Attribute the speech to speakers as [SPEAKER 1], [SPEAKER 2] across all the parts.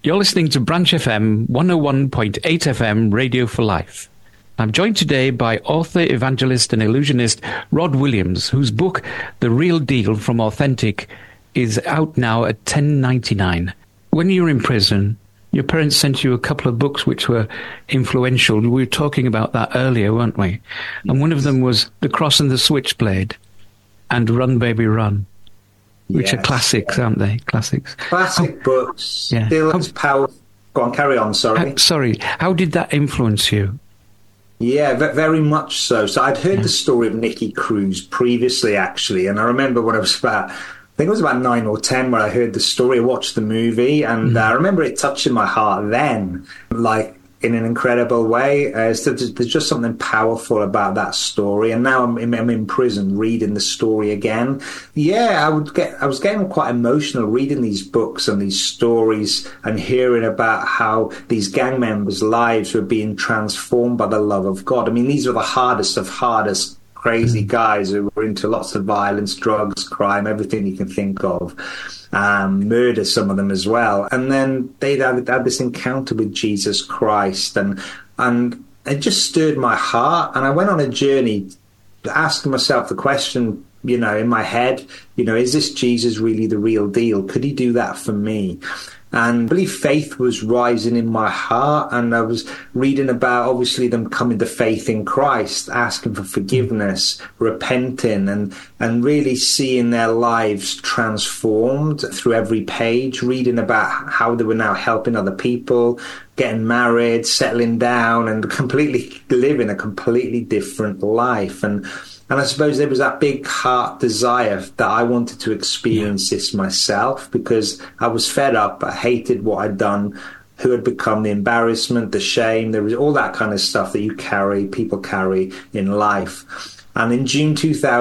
[SPEAKER 1] You're listening to Branch FM 101.8 FM Radio for Life. I'm joined today by author, evangelist and illusionist Rod Williams, whose book, The Real Deal from Authentic, is out now at $10.99. When you were in prison, your parents sent you a couple of books which were influential. We were talking about that earlier, weren't we? And one of them was The Cross and the Switchblade and Run, Baby, Run. Which are classics, aren't they? Classics.
[SPEAKER 2] Classic books. Still as powerful. Go on, carry on, sorry.
[SPEAKER 1] How did that influence you?
[SPEAKER 2] Yeah, very much so. So I'd heard the story of Nicky Cruz previously, actually. And I remember when I was about 9 or 10 when I heard the story, I watched the movie. And I remember it touching my heart then, like, in an incredible way. So there's just something powerful about that story. And now I'm in prison reading the story again. Yeah, I was getting quite emotional reading these books and these stories and hearing about how these gang members' lives were being transformed by the love of God. I mean, these are the hardest of hardest, crazy guys who were into lots of violence, drugs, crime, everything you can think of. Murder, some of them as well. And then they'd had this encounter with Jesus Christ, and it just stirred my heart. And I went on a journey asking myself the question, in my head, is this Jesus really the real deal? Could he do that for me? And I believe faith was rising in my heart, and I was reading about, obviously, them coming to faith in Christ, asking for forgiveness, repenting, and really seeing their lives transformed through every page, reading about how they were now helping other people, getting married, settling down, and completely living a completely different life. And I suppose there was that big heart desire that I wanted to experience this myself, because I was fed up. I hated what I'd done, who had become the embarrassment, the shame. There was all that kind of stuff that people carry in life. And in June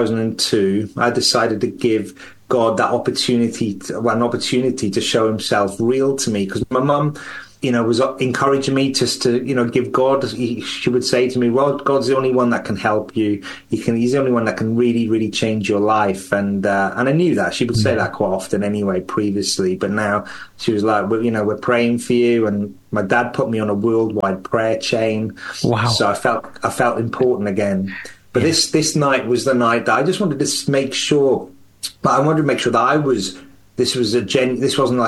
[SPEAKER 2] 2002, I decided to give God that opportunity, an opportunity to show himself real to me, because my mum, was encouraging me just to, give God. She would say to me, well, God's the only one that can help you. He's the only one that can really, really change your life. And I knew that. She would say that quite often anyway, previously. But now she was like, we're praying for you. And my dad put me on a worldwide prayer chain. Wow. So I felt important again. But this night was the night that I just wanted to make sure, but I wanted to make sure that this wasn't